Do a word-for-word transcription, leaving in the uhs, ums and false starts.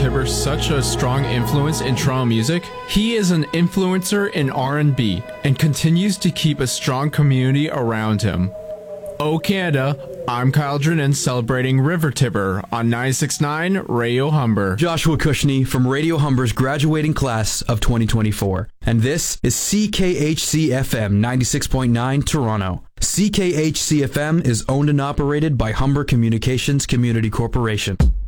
Tiber such a strong influence in Toronto music? He is an influencer in R and B and continues to keep a strong community around him. Oh Canada, I'm Kyle Drennan celebrating River Tiber on ninety-six point nine Radio Humber. Joshua Cushney from Radio Humber's graduating class of twenty twenty-four. And this is C K H C F M ninety-six point nine Toronto. C K H C F M is owned and operated by Humber Communications Community Corporation.